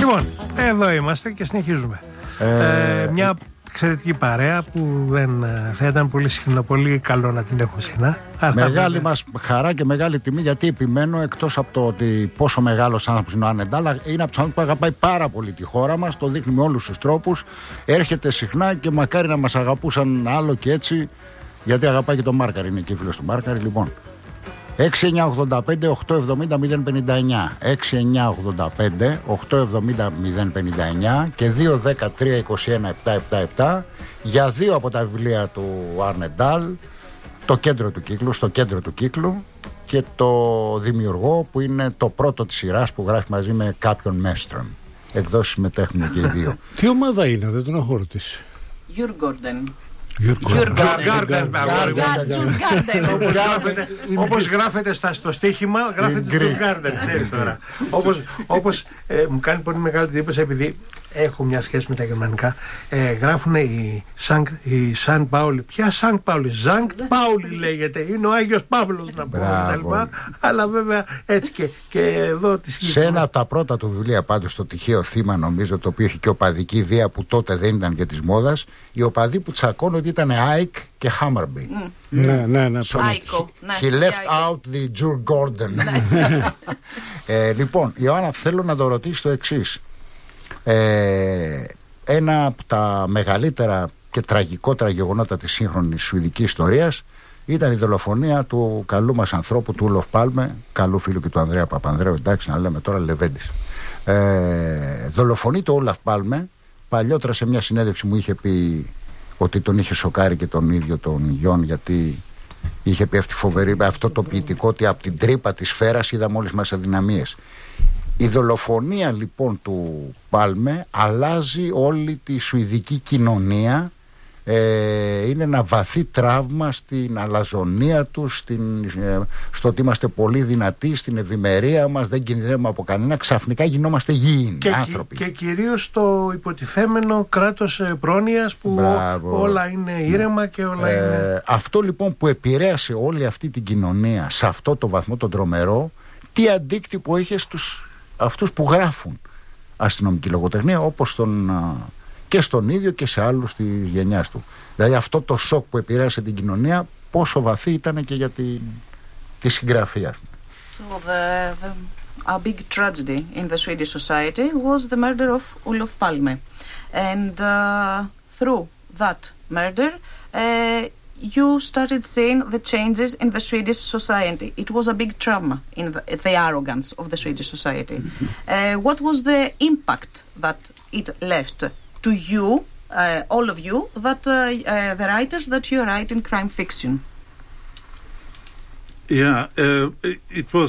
Λοιπόν, εδώ είμαστε και συνεχίζουμε. Μια εξαιρετική παρέα που θα ήταν πολύ καλό να την έχουμε συχνά. Μεγάλη μας χαρά και μεγάλη τιμή, γιατί επιμένω, εκτός από το ότι πόσο μεγάλος άνθρωπος είναι ο Άννετ, αλλά είναι από τους ανθρώπους που αγαπάει πάρα πολύ τη χώρα μας, το δείχνει με όλους τους τρόπους, έρχεται συχνά και μακάρι να μας αγαπούσαν άλλο και έτσι, γιατί αγαπάει και τον Μάρκαρη, είναι και φίλος του Μάρκαρη. Λοιπόν, 6985-870-059 6985-870-059 και 213-21-777 για 2 από τα βιβλία του Άρνετ Ντάλ, το κέντρο του κύκλου, στο κέντρο του κύκλου, και το δημιουργό, που είναι το πρώτο της σειράς που γράφει μαζί με κάποιον Μέστρον. Εκδόσεις συμμετέχουν και οι δύο. Τι ομάδα είναι, δεν τον έχω ρωτήσει. Jurgården. Όπως γράφεται στο στοίχημα, γράφεται Jurgården. Όπως μου κάνει πολύ μεγάλη εντύπωση, επειδή έχω μια σχέση με τα γερμανικά, γράφουν οι Σαν Πάουλη. Ποια Σαν Πάουλη? Ζανκτ Πάουλη λέγεται. Είναι ο Άγιος Παύλος, να πούμε. Αλλά βέβαια έτσι και εδώ τη σχέση. Σε ένα από τα πρώτα του βιβλία, πάντως, το τυχαίο θύμα, νομίζω, το οποίο έχει και οπαδική βία που τότε δεν ήταν και της μόδας, οι οπαδοί που τσακώνουν ότι ήταν Άικ και Χάμαρμπι. Ναι. He left out the Jurgården. Λοιπόν, Ιωάννα, θέλω να το ρωτήσω το εξής. Ένα από τα μεγαλύτερα και τραγικότερα γεγονότα της σύγχρονης σουηδικής ιστορίας ήταν η δολοφονία του καλού μας ανθρώπου, του Ούλοφ Πάλμε, καλού φίλου και του Ανδρέα Παπανδρέου, εντάξει, να λέμε τώρα Λεβέντης. Δολοφονεί το Ούλοφ Πάλμε. Παλιότερα σε μια συνέντευξη μου είχε πει ότι τον είχε σοκάρει και τον ίδιο τον Γιον, γιατί είχε πει αυτό το ποιητικό, ότι από την τρύπα της σφαίρας είδαμε όλες μας αδυναμίες. Η δολοφονία λοιπόν του Πάλμε αλλάζει όλη τη σουηδική κοινωνία. Είναι ένα βαθύ τραύμα στην αλαζονία τους, στο ότι είμαστε πολύ δυνατοί, στην ευημερία μας, δεν κινδυνεύουμε από κανένα, ξαφνικά γινόμαστε γήινοι άνθρωποι. Και κυρίως το υποτιθέμενο κράτος πρόνοιας που όλα είναι ήρεμα και όλα είναι... Αυτό λοιπόν που επηρέασε όλη αυτή την κοινωνία σε αυτό το βαθμό τον τρομερό, τι αντίκτυπο είχε στους αυτούς που γράφουν αστυνομική λογοτεχνία, όπως και στον ίδιο και σε άλλους της γενιάς του. Δηλαδή αυτό το σοκ που επηρέασε την κοινωνία, πόσο βαθύ ήταν και για τη συγγραφία. So a big tragedy in the Swedish society was the murder of Olof Palme, and through that murder you started seeing the changes in the Swedish society. It was a big trauma in the arrogance of the Swedish society. What was the impact that it left to you, all of you, that the writers that you write in crime fiction? Yeah, it was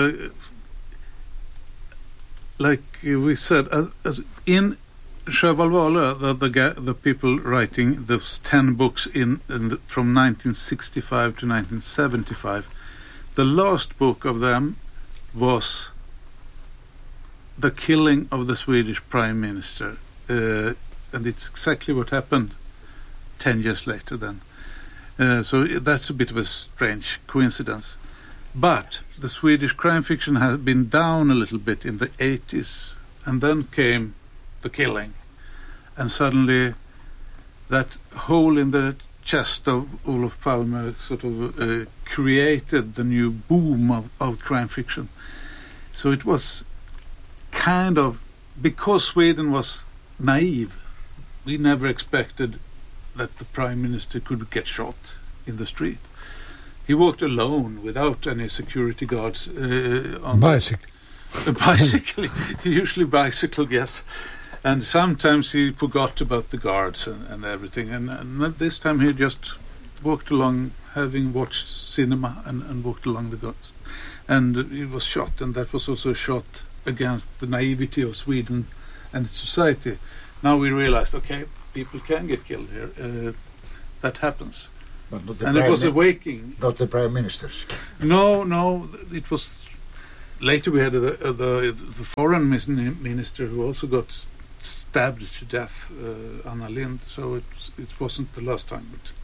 like we said, as in Sjöwall Wahlöö, the people writing those 10 books from 1965 to 1975, the last book of them was the killing of the Swedish Prime Minister. And it's exactly what happened 10 years later then. So that's a bit of a strange coincidence. But the Swedish crime fiction had been down a little bit in the 80s, and then came the killing. And suddenly that hole in the chest of Olof Palme sort of created the new boom of crime fiction. So it was kind of, because Sweden was naive, we never expected that the Prime Minister could get shot in the street. He walked alone without any security guards on bicycle. Bicycle, usually bicycle, yes. And sometimes he forgot about the guards and everything. And this time he just walked along, having watched cinema, and walked along the guards. And he was shot, and that was also a shot against the naivety of Sweden and society. Now we realized, okay, people can get killed here. That happens. And it was a waking. Not the Prime Ministers. No, it was... Later we had the foreign minister who also got stabbed to death, Anna Lindh, so it wasn't the last time.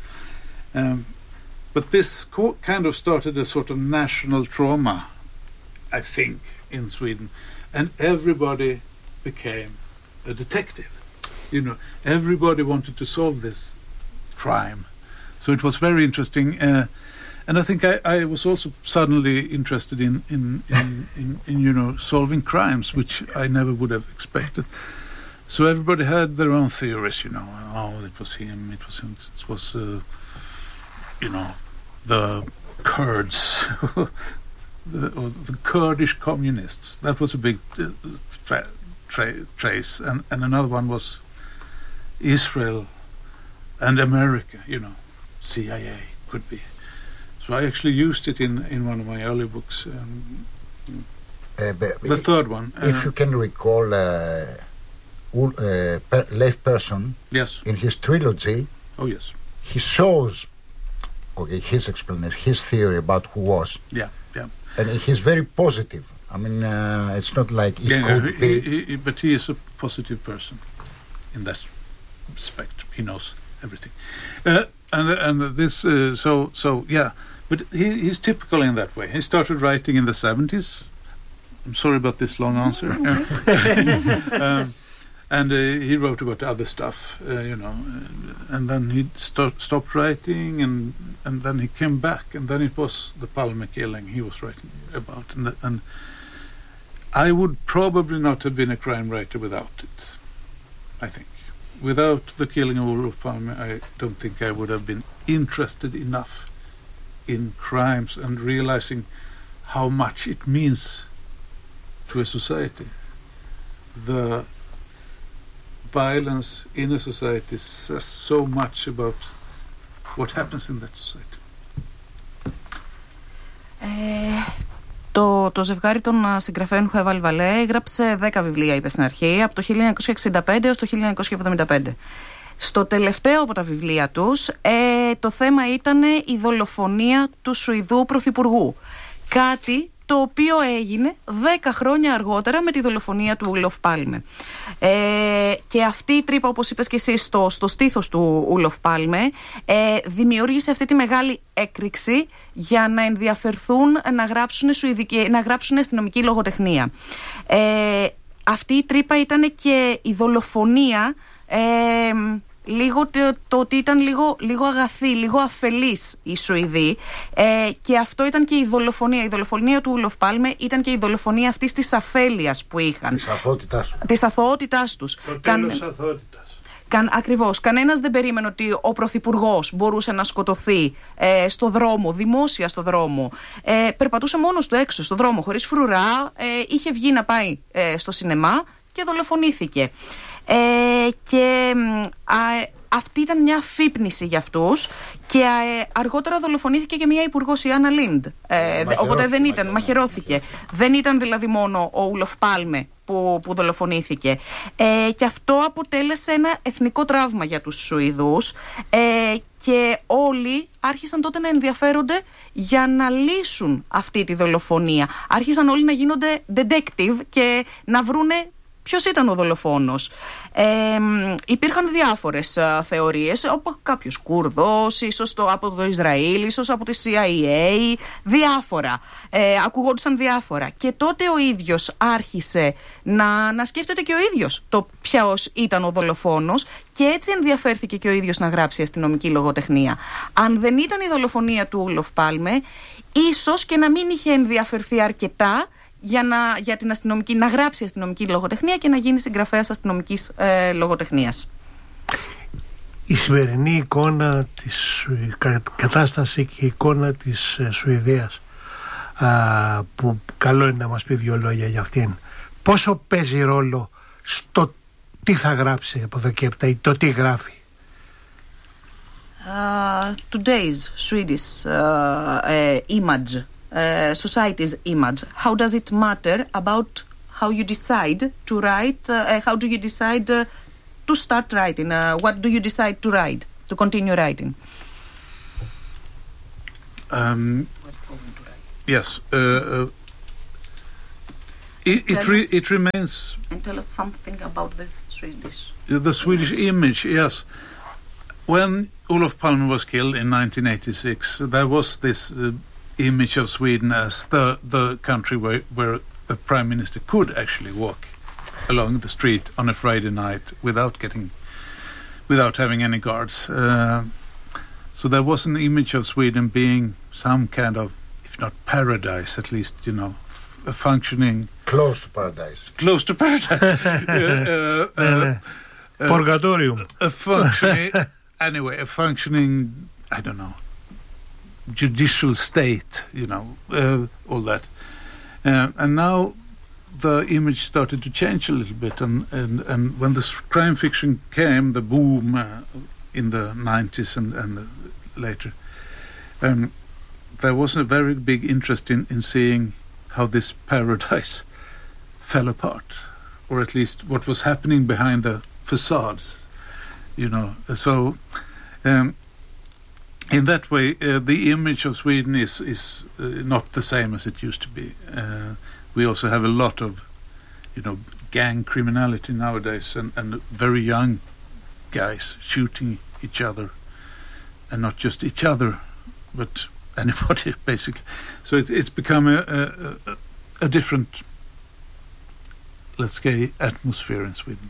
But this kind of started a sort of national trauma, I think, in Sweden. And everybody became a detective. You know, everybody wanted to solve this crime. So it was very interesting. And I think I was also suddenly interested in you know, solving crimes, which I never would have expected. So everybody had their own theories, you know. Oh, it was him. It was you know, the Kurds, the Kurdish communists. That was a big trace, and another one was Israel and America. You know, CIA could be. So I actually used it in one of my early books. The third one. If you can recall, Leif Persson, yes, in his trilogy, oh yes, he shows, okay, his explanation, his theory about who was. Yeah, yeah. And he's very positive. I mean, it's not like it could be. But he is a positive person in that respect. He knows everything. And this, so yeah. But he's typical in that way. He started writing in the 70s. I'm sorry about this long answer. And he wrote about other stuff, you know. And then he stopped writing, and then he came back, and then it was the Palme killing he was writing about. And I would probably not have been a crime writer without it, I think. Without the killing of Olof Palme, I don't think I would have been interested enough in crimes and realizing how much it means to a society. The violence in a society says so much about what happens in that society. Το ζευγάρι των συγγραφέων Χουέβαλ Βαλέ έγραψε 10 βιβλία, είπε στην αρχή, από το 1965 έως το 1975. Στο τελευταίο από τα βιβλία τους, το θέμα ήταν η δολοφονία του Σουηδού πρωθυπουργού. Κάτι το οποίο έγινε 10 χρόνια αργότερα με τη δολοφονία του Olof Palme. Και αυτή η τρύπα, όπως είπες και εσύ, στο στήθος του Olof Palme δημιούργησε αυτή τη μεγάλη έκρηξη για να ενδιαφερθούν να γράψουν αστυνομική λογοτεχνία. Αυτή η τρύπα ήταν και η δολοφονία, λίγο το ότι ήταν λίγο αγαθή, λίγο αφελής οι Σουηδοί, και αυτό ήταν και η δολοφονία. Η δολοφονία του Olof Palme ήταν και η δολοφονία αυτής της αφέλειας που είχαν. Της αθωότητάς τους. Το τέλος αθωότητας. Ακριβώς. Κανένας δεν περίμενε ότι ο πρωθυπουργός μπορούσε να σκοτωθεί στο δρόμο, δημόσια στο δρόμο. Περπατούσε μόνος του έξω στο δρόμο, χωρίς φρουρά, είχε βγει να πάει στο σινεμά και δολοφονήθηκε. Και αυτή ήταν μια αφύπνιση για αυτούς, και αργότερα δολοφονήθηκε και μια υπουργός, η Άννα Λίντ. Οπότε δεν ήταν, μαχαιρώθηκε. Δεν ήταν δηλαδή μόνο ο Olof Palme που δολοφονήθηκε. Και αυτό αποτέλεσε ένα εθνικό τραύμα για τους Σουηδούς, και όλοι άρχισαν τότε να ενδιαφέρονται για να λύσουν αυτή τη δολοφονία. Άρχισαν όλοι να γίνονται detective και να βρούνε ποιος ήταν ο δολοφόνος. Υπήρχαν διάφορες θεωρίες, από κάποιος Κούρδος, ίσως από το Ισραήλ, ίσως από τη CIA, διάφορα. Ακουγόντουσαν διάφορα. Και τότε ο ίδιος άρχισε να σκέφτεται και ο ίδιος το ποιος ήταν ο δολοφόνος, και έτσι ενδιαφέρθηκε και ο ίδιος να γράψει αστυνομική λογοτεχνία. Αν δεν ήταν η δολοφονία του Olof Palme, ίσως και να μην είχε ενδιαφερθεί αρκετά για την αστυνομική, να γράψει αστυνομική λογοτεχνία και να γίνει συγγραφέας αστυνομικής λογοτεχνίας. Η σημερινή εικόνα της κατάσταση και η εικόνα της Σουηδίας, που καλό είναι να μας πει δύο λόγια για αυτήν, πόσο παίζει ρόλο στο τι θα γράψει από εδώ και έπειτα, ή το τι γράφει? Today's Swedish image, society's image, how does it matter about how you decide to write? How do you decide to start writing? What do you decide to write, to continue writing? Yes, it remains. And tell us something about the Swedish image. Yes, when Olof Palme was killed in 1986, there was this image of Sweden as the country where a prime minister could actually walk along the street on a Friday night without having any guards. So there was an image of Sweden being some kind of, if not paradise, at least, a functioning... Close to paradise. Close to paradise. Purgatorium. A functioning, I don't know, judicial state, all that. And now the image started to change a little bit, and when the crime fiction came, the boom in the 90s and later, there was a very big interest in seeing how this paradise fell apart, or at least what was happening behind the facades, So in that way, the image of Sweden is not the same as it used to be. We also have a lot of, gang criminality nowadays, and very young guys shooting each other, and not just each other, but anybody, basically. So it's become a different, let's say, atmosphere in Sweden.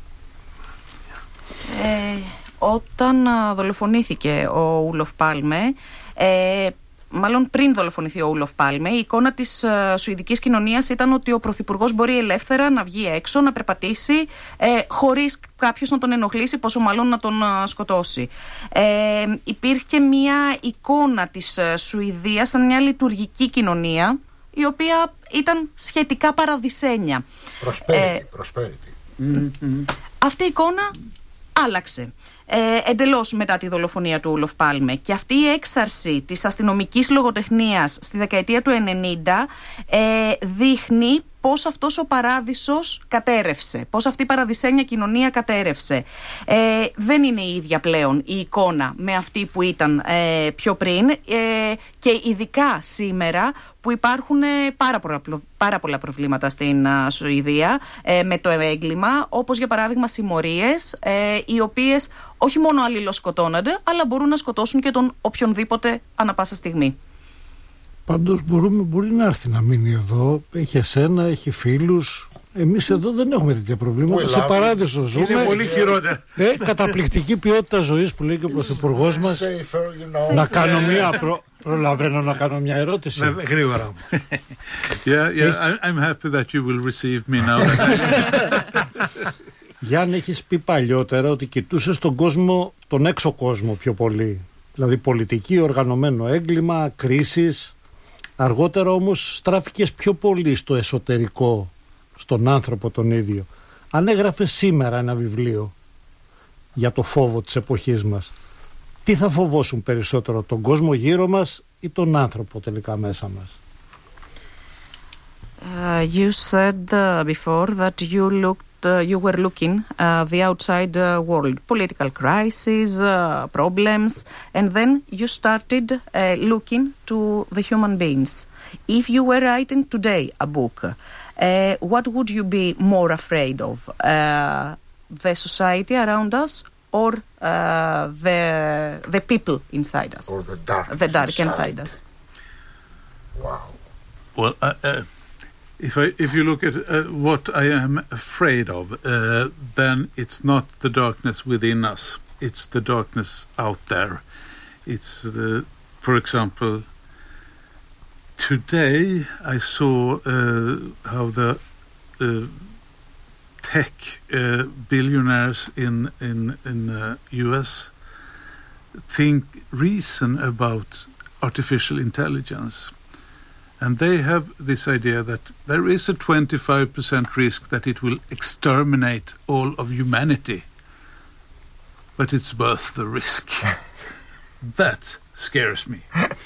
Όταν δολοφονήθηκε ο Ούλοφ Πάλμε, μάλλον πριν δολοφονηθεί ο Ούλοφ Πάλμε, η εικόνα της σουηδικής κοινωνίας ήταν ότι ο πρωθυπουργός μπορεί ελεύθερα να βγει έξω, να περπατήσει, χωρίς κάποιος να τον ενοχλήσει, πόσο μάλλον να τον σκοτώσει. Υπήρχε μια εικόνα της Σουηδίας σαν μια λειτουργική κοινωνία, η οποία ήταν σχετικά παραδεισένια. Prosperity. Αυτή η εικόνα άλλαξε εντελώς μετά τη δολοφονία του Ούλοφ Πάλμε, και αυτή η έξαρση της αστυνομικής λογοτεχνίας στη δεκαετία του 90 δείχνει πώς αυτός ο παράδεισος κατέρευσε, πώς αυτή η παραδεισένια κοινωνία κατέρευσε. Δεν είναι η ίδια πλέον η εικόνα με αυτή που ήταν πιο πριν, και ειδικά σήμερα που υπάρχουν πάρα πολλά προβλήματα στην Σουηδία με το έγκλημα, όπως για παράδειγμα συμμορίες, οι οποίες όχι μόνο αλληλοσκοτώνονται, αλλά μπορούν να σκοτώσουν και τον οποιονδήποτε ανά πάσα στιγμή. Πάντως μπορεί να έρθει να μείνει εδώ, έχει εσένα, έχει φίλους. Εμείς εδώ δεν έχουμε τέτοια προβλήματα. Σε παράδεισο ζούμε. Είναι πολύ χειρότερα. Καταπληκτική ποιότητα ζωής που λέει και ο Πρωθυπουργός μας. Να κάνω προλαβαίνω να κάνω μια ερώτηση. Γρήγορα. I'm happy that you will receive me now. Γιάννη, έχεις πει παλιότερα ότι κοιτούσες τον κόσμο, τον έξω κόσμο πιο πολύ. Δηλαδή πολιτική, οργανωμένο έγκλημα, κρίσεις. Αργότερα όμως στράφηκες πιο πολύ στο εσωτερικό, στον άνθρωπο τον ίδιο. Αν έγραφες σήμερα ένα βιβλίο για το φόβο της εποχής μας, τι θα φοβόσουν περισσότερο, τον κόσμο γύρω μας ή τον άνθρωπο τελικά μέσα μας? You said before that you were looking the outside world, political crisis, problems, and then you started looking to the human beings. If you were writing today a book, what would you be more afraid of? The society around us, or the people inside us? Or the dark inside us. Wow. Well, if you look at what I am afraid of, then it's not the darkness within us. It's the darkness out there. It's for example, today I saw how the tech billionaires in US reason about artificial intelligence. And they have this idea that there is a 25% risk that it will exterminate all of humanity. But it's worth the risk. That scares me.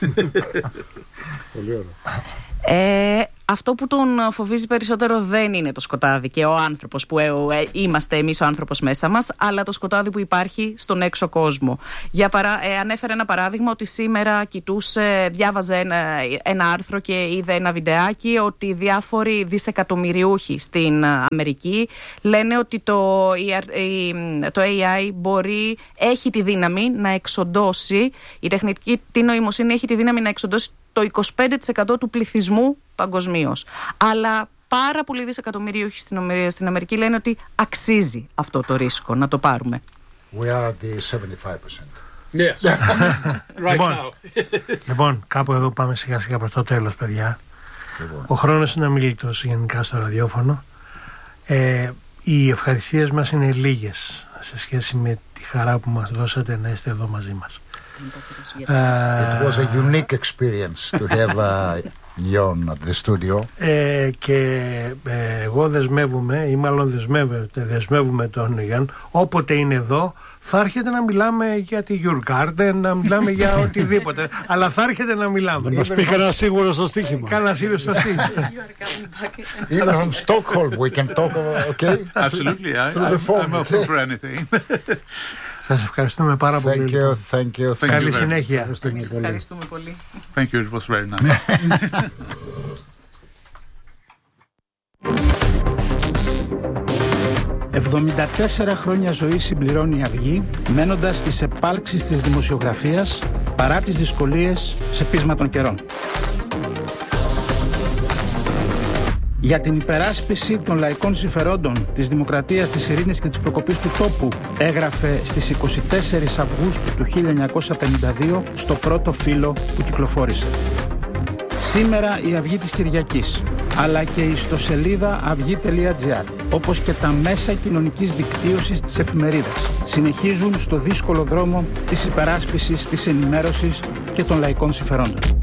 Αυτό που τον φοβίζει περισσότερο δεν είναι το σκοτάδι και ο άνθρωπος που είμαστε εμείς ο άνθρωπος μέσα μας, αλλά το σκοτάδι που υπάρχει στον έξω κόσμο. Ανέφερε ένα παράδειγμα ότι σήμερα διάβαζε ένα άρθρο και είδε ένα βιντεάκι ότι διάφοροι δισεκατομμυριούχοι στην Αμερική λένε ότι το AI έχει τη δύναμη να εξοντώσει, η τεχνητή νοημοσύνη έχει τη δύναμη να εξοντώσει το 25% του πληθυσμού παγκοσμίως. Αλλά πάρα πολλοί δισεκατομμυρίουχοι στην Αμερική λένε ότι αξίζει αυτό το ρίσκο να το πάρουμε. We are at the 75%. Yes. Right now. Λοιπόν, κάπου εδώ πάμε σιγά σιγά προς το τέλος, παιδιά. Ο χρόνος είναι αμιλητός γενικά στο ραδιόφωνο. Οι ευχαριστίες μας είναι λίγες σε σχέση με τη χαρά που μας δώσατε να είστε εδώ μαζί μας. It was a unique experience to have Jon at the studio. Και εγώ δεσμεύομαι, ή μάλλον δεσμεύουμε τον Γιον, όποτε είναι εδώ, θα έρχεται να μιλάμε για τη Your Garden, να μιλάμε για οτιδήποτε. Αλλά θα έρχεται να μιλάμε. Μας πει κανένα σίγουρο στο στοίχημα. Κανένα σίγουρο στο στοίχημα. Even from Stockholm we can talk, okay? Absolutely, I'm open for anything. Σας ευχαριστούμε πάρα πολύ. Thank you. Καλή συνέχεια. Ευχαριστούμε πολύ. Thank you, it was very nice. 74 χρόνια ζωή συμπληρώνει η Αυγή, μένοντας στις επάλξεις της δημοσιογραφίας παρά τις δυσκολίες σε πείσμα των καιρών. Για την υπεράσπιση των λαϊκών συμφερόντων, της δημοκρατίας, της ειρήνης και της προκοπής του τόπου, έγραφε στις 24 Αυγούστου του 1952 στο πρώτο φύλλο που κυκλοφόρησε. Σήμερα η Αυγή της Κυριακής, αλλά και η ιστοσελίδα αυγή.gr, όπως και τα μέσα κοινωνικής δικτύωσης της εφημερίδας, συνεχίζουν στο δύσκολο δρόμο της υπεράσπισης, της ενημέρωσης και των λαϊκών συμφερόντων.